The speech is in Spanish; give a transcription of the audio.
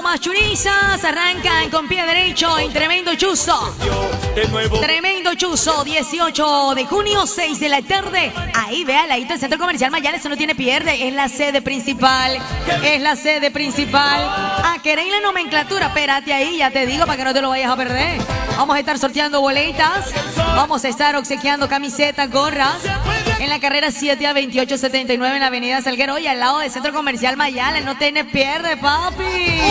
Lomas Churizas arrancan con pie derecho en tremendo chuzo. Tremendo chuzo, 18 de junio, 6 de la tarde. Ahí vea, al ladito del Centro Comercial Mayal, eso no tiene pierde. Es la sede principal. Es la sede principal. Ah, ¿queréis la nomenclatura? Espérate ahí, ya te digo, para que no te lo vayas a perder. Vamos a estar sorteando boletas. Vamos a estar obsequiando camisetas, gorras. En la carrera 7 a 2879 en la avenida Salguero y al lado del Centro Comercial Mayala. No tiene pierde, papi.